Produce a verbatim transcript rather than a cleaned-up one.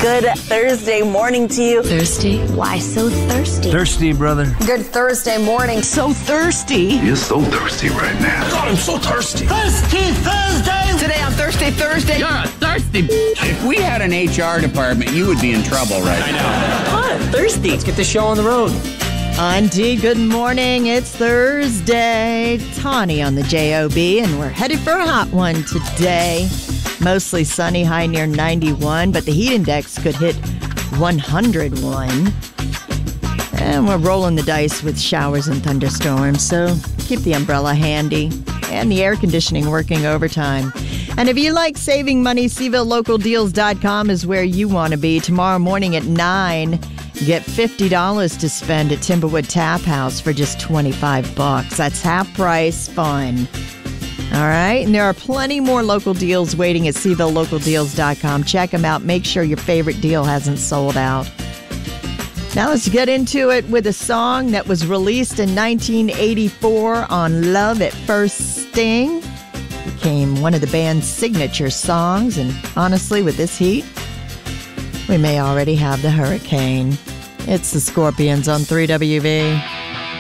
Good Thursday morning to you. Thirsty? Why so thirsty? Thirsty, brother. Good Thursday morning. So thirsty. You're so thirsty right now. God, I'm so thirsty. Thirsty Thursday! Today on Thirsty Thursday. You're a thirsty. If we had an H R department, you would be in trouble right I now. know. Fun, thirsty. Let's get the show on the road. Indeed, good morning. It's Thursday. Tawny on the J O B, and we're headed for a hot one today. Mostly sunny, high near ninety-one, but the heat index could hit one hundred one. And we're rolling the dice with showers and thunderstorms, so keep the umbrella handy and the air conditioning working overtime. And if you like saving money, Seaville Local Deals dot com is where you want to be. Tomorrow morning at nine, get fifty dollars to spend at Timberwood Tap House for just twenty-five bucks. That's half price fun. All right, and there are plenty more local deals waiting at Seaville Local Deals dot com. Check them out. Make sure your favorite deal hasn't sold out. Now let's get into it with a song that was released in nineteen eighty-four on Love at First Sting. Became one of the band's signature songs, and honestly, with this heat, we may already have the hurricane. It's the Scorpions on three W V.